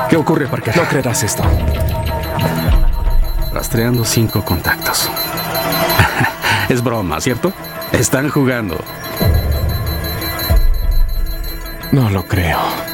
¿Qué ocurre, Parker? No creerás esto. Rastreando 5 contactos. Es broma, ¿cierto? Están jugando. No lo creo.